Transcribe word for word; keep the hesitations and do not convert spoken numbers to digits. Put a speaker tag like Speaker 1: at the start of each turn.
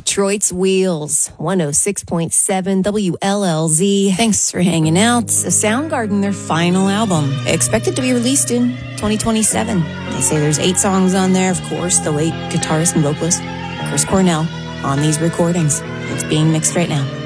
Speaker 1: Detroit's Wheels, one oh six point seven W L L Z.
Speaker 2: Thanks for hanging out. Soundgarden, their final album, expected to be released in twenty twenty-seven. They say there's eight songs on there. Of course, the late guitarist and vocalist Chris Cornell on these recordings. It's being mixed right now.